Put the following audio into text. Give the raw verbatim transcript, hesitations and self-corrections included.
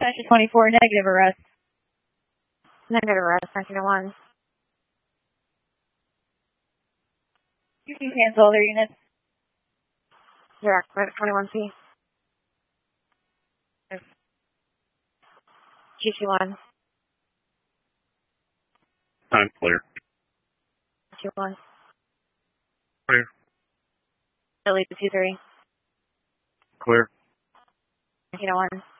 Sasha twenty-four, negative arrest. Negative arrest, nineteen oh one. You can cancel other units. Direct, twenty-one C. G two one. I'm clear. G two one. Clear. Delete the two three. Clear. nineteen oh one.